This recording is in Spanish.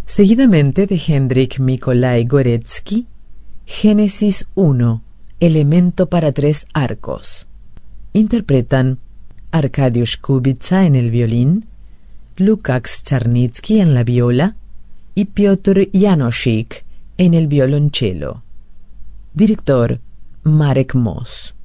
Seguidamente de Hendrik Nikolai Gorecki, Génesis 1, elemento para 3 arcos. Interpretan Arkadiusz Kubica en el violín, Lukács Czarnicki en la viola y Piotr Janosik en el violonchelo. Director Marek Moss.